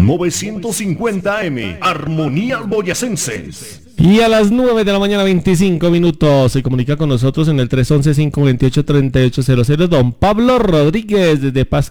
950 AM, Armonía Boyacenses. Y a las 9 de la mañana, 25 minutos, se comunica con nosotros en el 311-528-3800, don Pablo Rodríguez, desde Paz